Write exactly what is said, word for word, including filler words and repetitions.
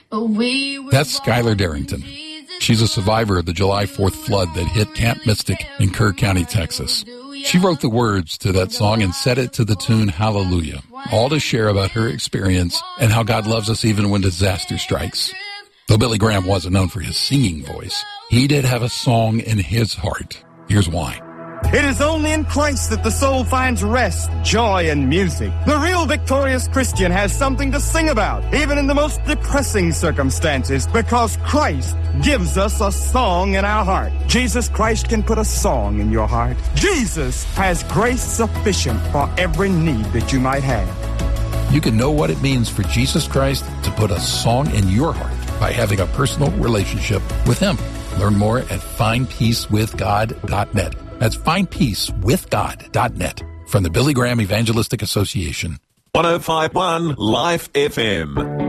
That's Skylar Darrington. She's a survivor of the July fourth flood that hit Camp Mystic in Kerr County, Texas. She wrote the words to that song and set it to the tune Hallelujah, all to share about her experience and how God loves us even when disaster strikes. Though Billy Graham wasn't known for his singing voice, he did have a song in his heart. Here's why. It is only in Christ that the soul finds rest, joy, and music. The real victorious Christian has something to sing about, even in the most depressing circumstances, because Christ gives us a song in our heart. Jesus Christ can put a song in your heart. Jesus has grace sufficient for every need that you might have. You can know what it means for Jesus Christ to put a song in your heart by having a personal relationship with Him. Learn more at find peace with god dot net. That's find peace with god dot net from the Billy Graham Evangelistic Association. one oh five point one Life F M.